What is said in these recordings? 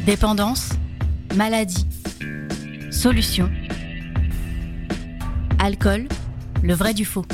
Dépendance, maladie, solution. Alcool, le vrai du faux.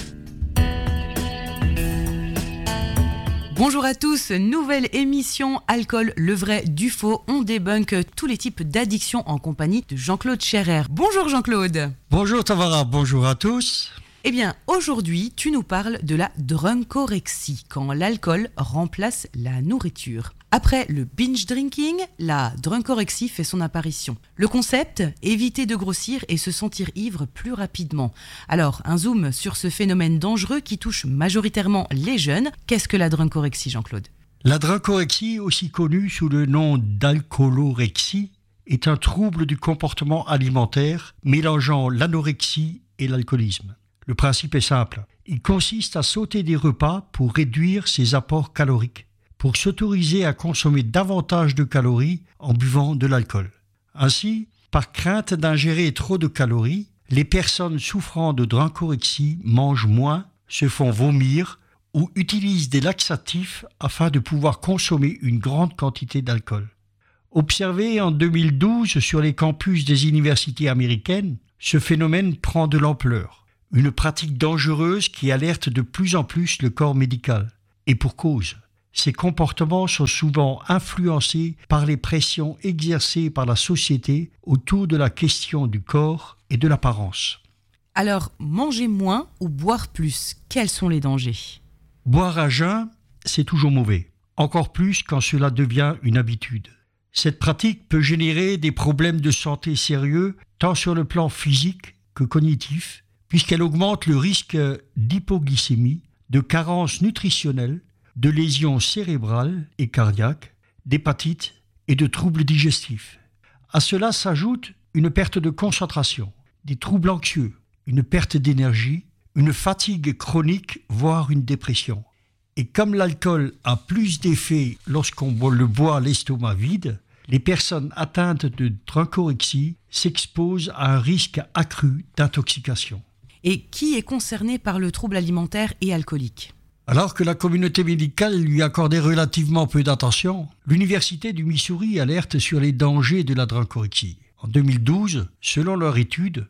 Bonjour à tous, nouvelle émission Alcool, le vrai du faux. On débunk tous les types d'addictions en compagnie de Jean-Claude Scherer. Bonjour Jean-Claude. Bonjour Tamara, bonjour à tous. Eh bien, aujourd'hui, tu nous parles de la drunkorexie, quand l'alcool remplace la nourriture. Après le binge drinking, la drunkorexie fait son apparition. Le concept, éviter de grossir et se sentir ivre plus rapidement. Alors, un zoom sur ce phénomène dangereux qui touche majoritairement les jeunes. Qu'est-ce que la drunkorexie, Jean-Claude ? La drunkorexie, aussi connue sous le nom d'alcoolorexie, est un trouble du comportement alimentaire mélangeant l'anorexie et l'alcoolisme. Le principe est simple. Il consiste à sauter des repas pour réduire ses apports caloriques, pour s'autoriser à consommer davantage de calories en buvant de l'alcool. Ainsi, par crainte d'ingérer trop de calories, les personnes souffrant de drunkorexie mangent moins, se font vomir ou utilisent des laxatifs afin de pouvoir consommer une grande quantité d'alcool. Observé en 2012 sur les campus des universités américaines, ce phénomène prend de l'ampleur. Une pratique dangereuse qui alerte de plus en plus le corps médical. Et pour cause. Ces comportements sont souvent influencés par les pressions exercées par la société autour de la question du corps et de l'apparence. Alors, manger moins ou boire plus, quels sont les dangers ? Boire à jeun, c'est toujours mauvais. Encore plus quand cela devient une habitude. Cette pratique peut générer des problèmes de santé sérieux, tant sur le plan physique que cognitif, puisqu'elle augmente le risque d'hypoglycémie, de carence nutritionnelle, de lésions cérébrales et cardiaques, d'hépatite et de troubles digestifs. À cela s'ajoute une perte de concentration, des troubles anxieux, une perte d'énergie, une fatigue chronique, voire une dépression. Et comme l'alcool a plus d'effet lorsqu'on le boit l'estomac vide, les personnes atteintes de drunkorexie s'exposent à un risque accru d'intoxication. Et qui est concerné par le trouble alimentaire et alcoolique ? Alors que la communauté médicale lui accordait relativement peu d'attention, l'Université du Missouri alerte sur les dangers de la drunkorexie. En 2012, selon leur étude,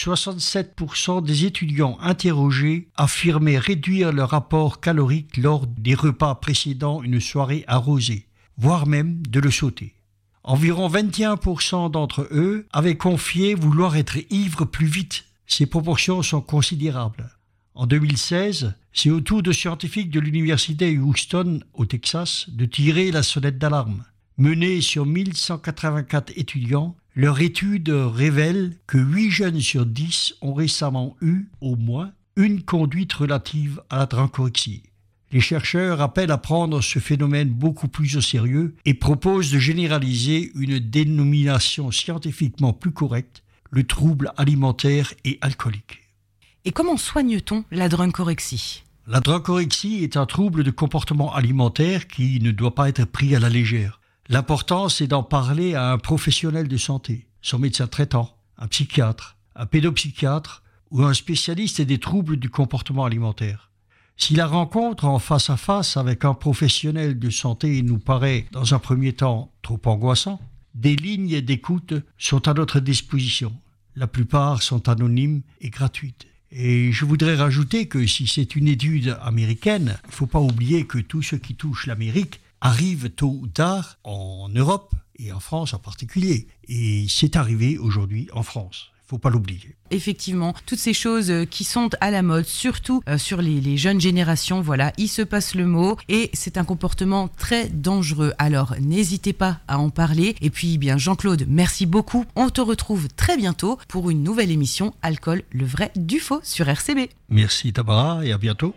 67% des étudiants interrogés affirmaient réduire leur apport calorique lors des repas précédant une soirée arrosée, voire même de le sauter. Environ 21% d'entre eux avaient confié vouloir être ivres plus vite. Ces proportions sont considérables. En 2016, c'est au tour de scientifiques de l'université Houston, au Texas, de tirer la sonnette d'alarme. Menée sur 1184 étudiants, leur étude révèle que 8 jeunes sur 10 ont récemment eu, au moins, une conduite relative à la drunkorexie. Les chercheurs appellent à prendre ce phénomène beaucoup plus au sérieux et proposent de généraliser une dénomination scientifiquement plus correcte, le trouble alimentaire et alcoolique. Et comment soigne-t-on la drunkorexie ? La drunkorexie est un trouble de comportement alimentaire qui ne doit pas être pris à la légère. L'important, c'est d'en parler à un professionnel de santé, son médecin traitant, un psychiatre, un pédopsychiatre ou un spécialiste des troubles du comportement alimentaire. Si la rencontre en face à face avec un professionnel de santé nous paraît, dans un premier temps, trop angoissant, des lignes d'écoute sont à notre disposition. La plupart sont anonymes et gratuites. Et je voudrais rajouter que si c'est une étude américaine, il ne faut pas oublier que tout ce qui touche l'Amérique arrive tôt ou tard en Europe et en France en particulier. Et c'est arrivé aujourd'hui en France. Il ne faut pas l'oublier. Effectivement, toutes ces choses qui sont à la mode, surtout sur les jeunes générations, voilà, il se passe le mot et c'est un comportement très dangereux. Alors, n'hésitez pas à en parler. Et puis, bien, Jean-Claude, merci beaucoup. On te retrouve très bientôt pour une nouvelle émission Alcool, le vrai du faux sur RCB. Merci Tamara et à bientôt.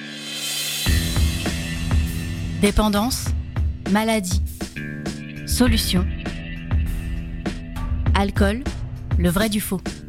Dépendance, maladie, solution. Alcool, le vrai du faux.